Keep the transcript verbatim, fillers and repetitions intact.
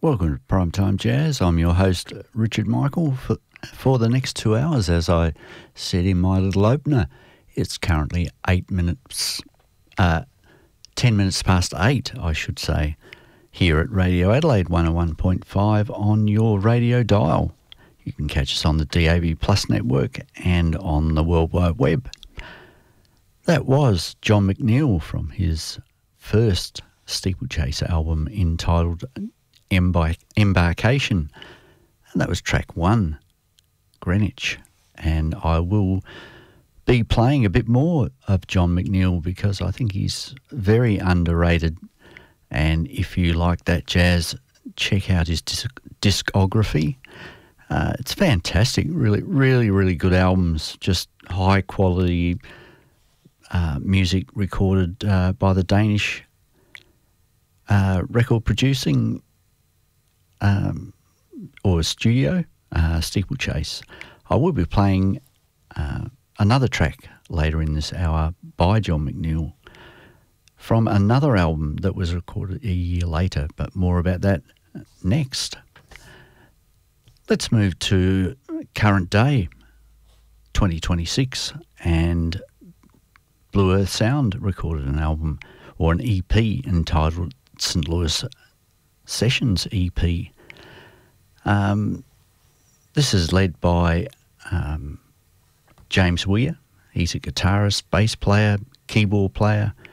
Welcome to Primetime Jazz. I'm your host, Richard Michael, for, for the next two hours, as I said in my little opener. It's currently eight minutes, uh, ten minutes past eight, I should say, here at Radio Adelaide one oh one point five on your radio dial. You can catch us on the D A B Plus network and on the World Wide Web. That was John McNeil from his first Steeplechase album entitled Embar- Embarkation, and that was track one, Greenwich. And I will be playing a bit more of John McNeil because I think he's very underrated, and if you like that jazz, check out his disc- discography. Uh, it's fantastic, really, really, really good albums, just high quality uh, music recorded uh, by the Danish uh, record producing um, or studio, uh, Steeplechase. I will be playing uh, another track later in this hour by John McNeil from another album that was recorded a year later, but more about that next. Let's move to current day, twenty twenty-six, and Blue Earth Sound recorded an album, or an E P, entitled Saint Louis Sessions E P. Um, this is led by um, James Weir. He's a guitarist, bass player, keyboard player,